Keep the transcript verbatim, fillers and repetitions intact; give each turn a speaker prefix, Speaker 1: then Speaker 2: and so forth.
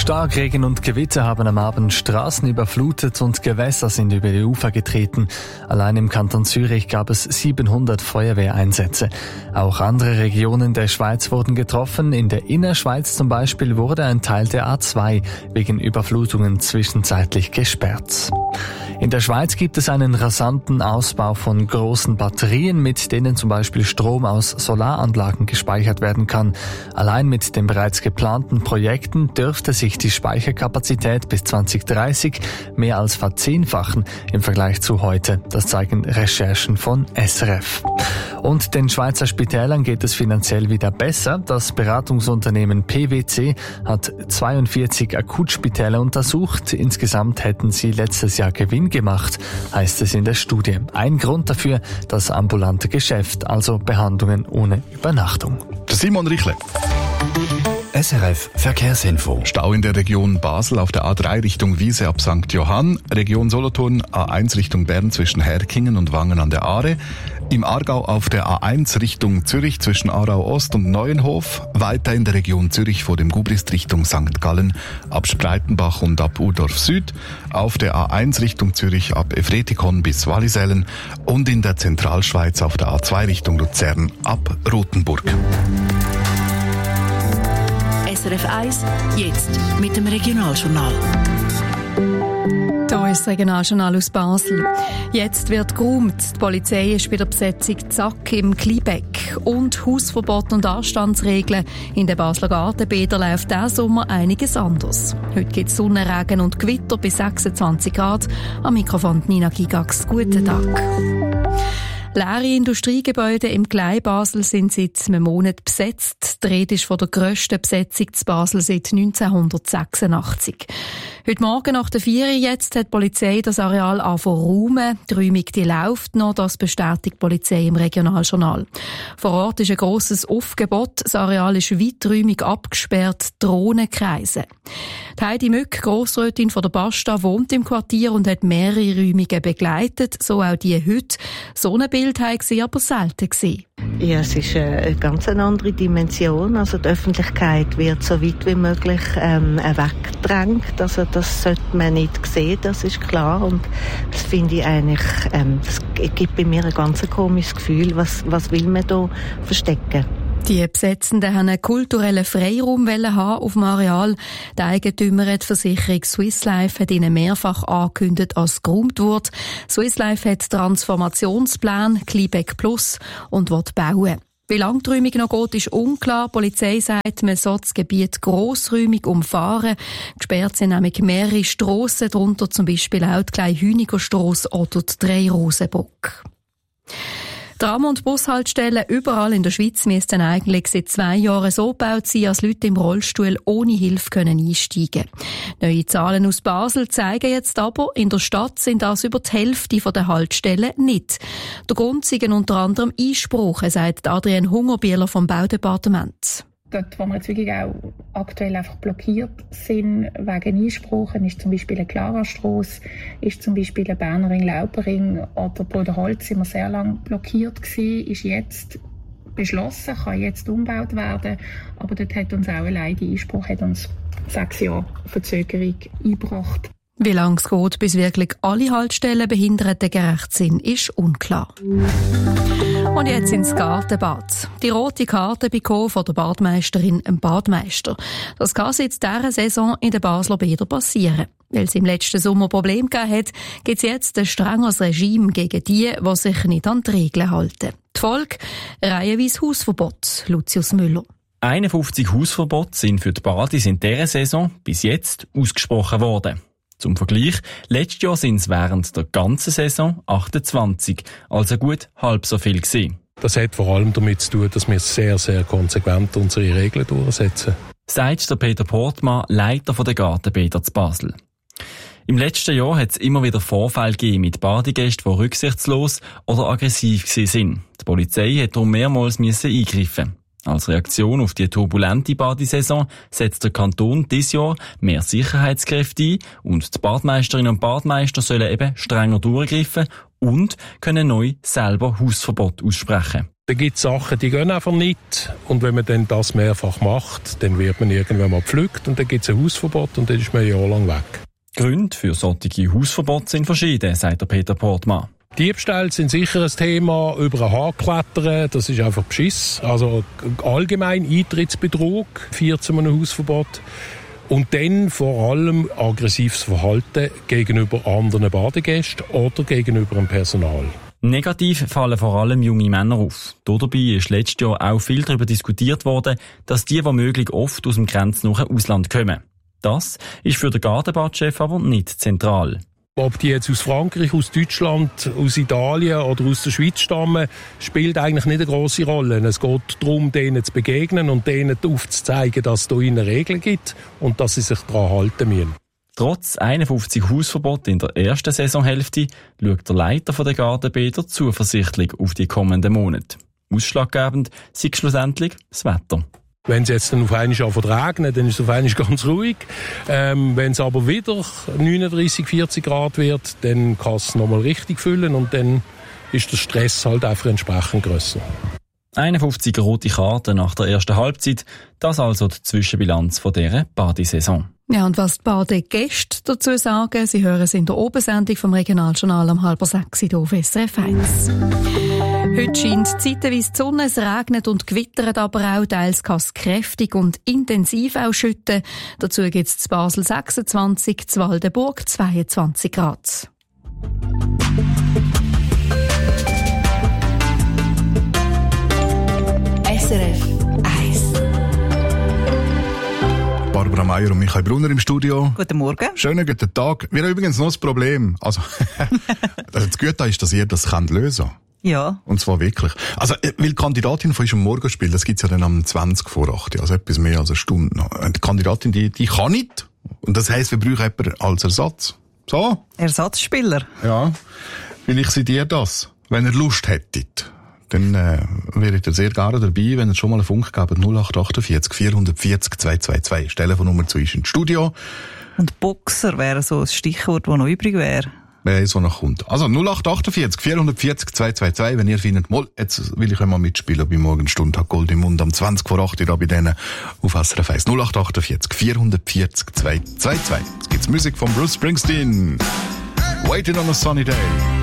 Speaker 1: Starkregen und Gewitter haben am Abend Straßen überflutet und Gewässer sind über die Ufer getreten. Allein im Kanton Zürich gab es siebenhundert Feuerwehreinsätze. Auch andere Regionen der Schweiz wurden getroffen. In der Innerschweiz zum Beispiel wurde ein Teil der A zwei wegen Überflutungen zwischenzeitlich gesperrt. In der Schweiz gibt es einen rasanten Ausbau von großen Batterien, mit denen zum Beispiel Strom aus Solaranlagen gespeichert werden kann. Allein mit den bereits geplanten Projekten dürfte sich die Speicherkapazität bis zwanzig dreißig mehr als verzehnfachen im Vergleich zu heute. Das zeigen Recherchen von S R F. Und den Schweizer Spitälern geht es finanziell wieder besser. Das Beratungsunternehmen P W C hat zweiundvierzig Akutspitäler untersucht. Insgesamt hätten sie letztes Jahr Gewinn gemacht, heißt es in der Studie. Ein Grund dafür, das ambulante Geschäft, also Behandlungen ohne Übernachtung.
Speaker 2: Simon Richle.
Speaker 3: S R F Verkehrsinfo.
Speaker 2: Stau in der Region Basel auf der A drei Richtung Wiese ab Sankt Johann, Region Solothurn A eins Richtung Bern zwischen Herkingen und Wangen an der Aare, im Aargau auf der A eins Richtung Zürich zwischen Aarau Ost und Neuenhof, weiter in der Region Zürich vor dem Gubrist Richtung Sankt Gallen ab Spreitenbach und ab Urdorf Süd, auf der A eins Richtung Zürich ab Efretikon bis Wallisellen und in der Zentralschweiz auf der A zwei Richtung Luzern ab Rothenburg.
Speaker 4: S R F eins, jetzt mit dem Regionaljournal.
Speaker 5: Hier ist das Regionaljournal aus Basel. Jetzt wird geräumt. Die Polizei ist bei der Besetzung Zack im Kliebeck. Und Hausverbot und Anstandsregeln in den Basler Gartenbädern läuft diesen Sommer einiges anders. Heute gibt es Sonne, Regen und Gewitter bis sechsundzwanzig Grad. Am Mikrofon Nina Gigax. Guten Tag. Leere Industriegebäude im Kleinbasel sind seit einem Monat besetzt. Die Rede ist von der grössten Besetzung zu Basel seit neunzehnhundertsechsundachtzig. Heute Morgen nach der vier Uhr jetzt hat die Polizei das Areal angefangen zu räumen. Die Räumung die läuft noch, das bestätigt die Polizei im Regionaljournal. Vor Ort ist ein grosses Aufgebot. Das Areal ist weiträumig abgesperrt, Drohnen kreisen. Die Heidi Mück, Grossrätin von der Basta, wohnt im Quartier und hat mehrere Räumungen begleitet, so auch die heute. So ein Bild habe ich sie aber selten gesehen.
Speaker 6: Ja, es ist eine ganz andere Dimension. Also die Öffentlichkeit wird so weit wie möglich ähm, weggedrängt. Also das sollte man nicht sehen, das ist klar. Und das finde ich eigentlich, ähm, das gibt bei mir ein ganz komisches Gefühl. Was, was will man da verstecken?
Speaker 5: Die Besetzenden haben einen kulturellen Freiraum haben auf dem Areal. Die Eigentümer, die Versicherung Swiss Life, hat ihnen mehrfach angekündigt, als geräumt wird. Swiss Life hat Transformationsplan, Kliebeck Plus und will bauen. Wie lange die Räumung noch geht, ist unklar. Die Polizei sagt, man soll das Gebiet grossräumig umfahren. Gesperrt sind nämlich mehrere Strassen, darunter zum Beispiel auch die Kleinhünigerstrasse oder die Drei-Rosenbock. Tram- und Bushaltestellen überall in der Schweiz müssten eigentlich seit zwei Jahren so gebaut sein, dass Leute im Rollstuhl ohne Hilfe können einsteigen können. Neue Zahlen aus Basel zeigen jetzt aber, in der Stadt sind das über die Hälfte der Haltestellen nicht. Der Grund sind unter anderem Einsprachen, sagt Adrian Hungerbieler vom Baudepartement.
Speaker 7: Dort, wo wir jetzt wirklich auch aktuell einfach blockiert sind wegen Einsprachen, ist zum Beispiel eine Klarastrasse, ist zum Beispiel ein Bernerring, Laubering oder Bruderholz sind wir sehr lange blockiert gewesen, ist jetzt beschlossen, kann jetzt umgebaut werden, aber dort hat uns auch allein die Einspruch hat uns sechs Jahre Verzögerung eingebracht.
Speaker 5: Wie lange es geht, bis wirklich alle Haltestellen behindertengerecht sind, ist unklar. Und jetzt ins Gartenbad. Die rote Karte bekommen von der Badmeisterin im Badmeister. Das kann seit dieser Saison in den Basler Bädern passieren. Weil es im letzten Sommer Probleme gegeben hat, gibt es jetzt ein strengeres Regime gegen die, die sich nicht an die Regeln halten. Die Folge? Reihenweise Hausverbot. Lucius Müller.
Speaker 8: einundfünfzig Hausverbote sind für die Badis in dieser Saison bis jetzt ausgesprochen worden. Zum Vergleich, letztes Jahr sind es während der ganzen Saison achtundzwanzig, also gut halb so viel gewesen.
Speaker 9: Das hat vor allem damit zu tun, dass wir sehr, sehr konsequent unsere Regeln durchsetzen.
Speaker 8: Sagt der Peter Portmann, Leiter der Gartenbäder zu Basel. Im letzten Jahr hat es immer wieder Vorfälle gegeben mit Badegästen, die rücksichtslos oder aggressiv waren. Die Polizei hat darum mehrmals eingreifen. Als Reaktion auf die turbulente Badesaison setzt der Kanton dieses Jahr mehr Sicherheitskräfte ein und die Badmeisterinnen und Badmeister sollen eben strenger durchgreifen und können neu selber Hausverbot aussprechen.
Speaker 9: Da gibt es Sachen, die gehen einfach nicht. Und wenn man dann das mehrfach macht, dann wird man irgendwann mal gepflückt und dann gibt es ein Hausverbot und dann ist man jahrelang weg.
Speaker 8: Gründe für solche Hausverbote sind verschieden, sagt der Peter Portmann.
Speaker 9: Diebstähle sind sicher ein Thema, über ein Haar klettern, das ist einfach Beschiss. Also allgemein Eintrittsbetrug führt zu einem Hausverbot. Und dann vor allem aggressives Verhalten gegenüber anderen Badegästen oder gegenüber dem Personal.
Speaker 8: Negativ fallen vor allem junge Männer auf. Dabei ist letztes Jahr auch viel darüber diskutiert worden, dass die womöglich oft aus dem grenznahen Ausland kommen. Das ist für den Gartenbadchef aber nicht zentral.
Speaker 9: Ob die jetzt aus Frankreich, aus Deutschland, aus Italien oder aus der Schweiz stammen, spielt eigentlich nicht eine grosse Rolle. Es geht darum, denen zu begegnen und denen aufzuzeigen, dass es da eine Regeln gibt und dass sie sich daran halten müssen.
Speaker 8: Trotz einundfünfzig Hausverbote in der ersten Saisonhälfte schaut der Leiter der Gartenbäder zuversichtlich auf die kommenden Monate. Ausschlaggebend sei schlussendlich das Wetter.
Speaker 9: Wenn es jetzt dann auf einmal anfängt, dann ist es auf einmal ganz ruhig. Ähm, wenn es aber wieder neununddreissig, vierzig Grad wird, dann kann es nochmal richtig füllen und dann ist der Stress halt einfach entsprechend grösser.
Speaker 8: einundfünfzig rote Karten nach der ersten Halbzeit, das also die Zwischenbilanz von dieser Badesaison.
Speaker 5: Ja, und was die Badegäste dazu sagen, Sie hören es in der Obersendung vom Regionaljournal um halb sechs hier auf S R F eins. Heute scheint zeitweise die Sonne, es regnet und gewittert aber auch, teils kann es kräftig und intensiv auch schütten. Dazu gibt es in Basel sechsundzwanzig, in Waldenburg zweiundzwanzig Grad.
Speaker 4: S R F eins.
Speaker 2: Barbara Meier und Michael Brunner im Studio.
Speaker 10: Guten Morgen.
Speaker 2: Schönen guten Tag. Wir haben übrigens noch das Problem. Also, das Gute ist, dass ihr das könnt lösen könnt.
Speaker 10: Ja.
Speaker 2: Und zwar wirklich. Also, weil die Kandidatin von unserem Morgenspiel, das gibt's ja dann am zwanzig vor acht, also etwas mehr als eine Stunde noch. Die Kandidatin, die, die kann nicht. Und das heisst, wir brauchen jemanden als Ersatz. So?
Speaker 10: Ersatzspieler.
Speaker 2: Ja. Vielleicht seid ihr das. Wenn ihr Lust hättet, dann äh, wäret ihr sehr gerne dabei, wenn ihr schon mal einen Funk gebt. null acht achtundvierzig, vierhundertvierzig, zweihundertzweiundzwanzig. Telefonnummer zu uns ins Studio.
Speaker 10: Und Boxer wäre so ein Stichwort, das noch übrig wäre.
Speaker 2: Wer so noch kommt. Also null acht achtundvierzig, vierhundertvierzig, zweihundertzweiundzwanzig, wenn ihr findet, mal, jetzt will ich einmal mitspielen bei Morgenstund hat Gold im Mund am zwanzig vor acht da bei denen auf S R F eins. null acht achtundvierzig, vierhundertvierzig, zweihundertzweiundzwanzig. Jetzt gibt's Musik von Bruce Springsteen. Waiting on a Sunny Day.